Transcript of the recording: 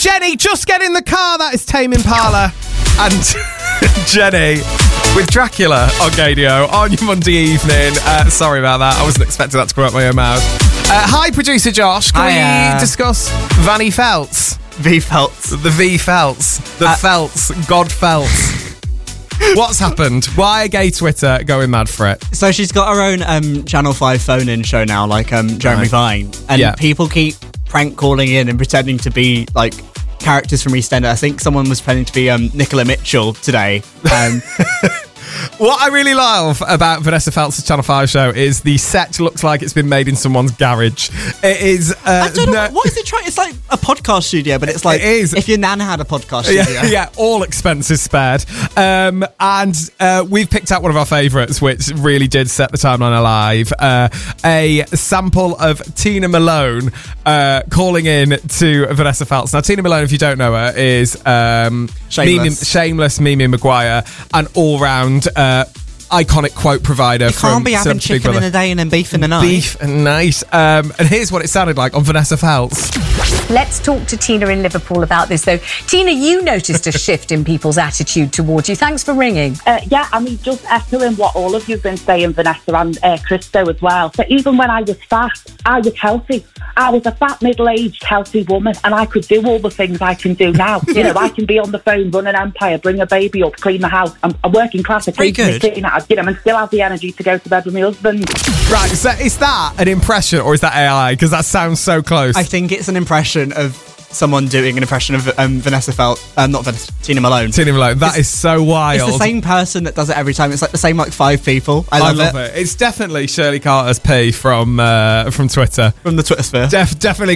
Jenny, just get in the car. That is Tame Impala and Jenny with Dracula on Gadio on your Monday evening. Sorry about that. I wasn't expecting that to come out my own mouth. Hi, producer Josh. Can we discuss Vanny Feltz? V Feltz. The V Feltz. The Feltz. God Feltz. What's happened? Why are gay Twitter going mad for it? So she's got her own Channel 5 phone-in show now, like Jeremy Vine. And people keep prank calling in and pretending to be, like, characters from EastEnders. I think someone was pretending to be Nicola Mitchell today. What I really love about Vanessa Feltz's Channel 5 show is the set looks like it's been made in someone's garage. It is... I don't know. What is it trying... It's like a podcast studio, but it's like... It is. If your nan had a podcast studio. Yeah, all expenses spared. And we've picked out one of our favourites, which really did set the timeline alive. A sample of Tina Malone calling in to Vanessa Feltz. Now, Tina Malone, if you don't know her, is... Shameless Mimi Maguire, an all-round iconic quote provider. You can't be having chicken in a day and then beef in a night. Beef and night. And here's what it sounded like on Vanessa Feltz. Let's talk to Tina in Liverpool about this, though. Tina, you noticed a shift in people's attitude towards you. Thanks for ringing. Yeah, I mean, just echoing what all of you've been saying, Vanessa and Christo as well. So even when I was fat, I was healthy. I was a fat, middle-aged, healthy woman, and I could do all the things I can do now. You know, I can be on the phone, run an empire, bring a baby up, clean the house. I'm a working class, and still have the energy to go to bed with my husband. Right, so is that an impression or is that AI? Because that sounds so close. I think it's an impression of someone doing an impression of Vanessa Feltz, not Vanessa, Tina Malone. Tina Malone, that is so wild. It's the same person that does it every time. It's like the same, like, 5 people. I love it. It's definitely Shirley Carter's P from Twitter. From the Twitter sphere. Definitely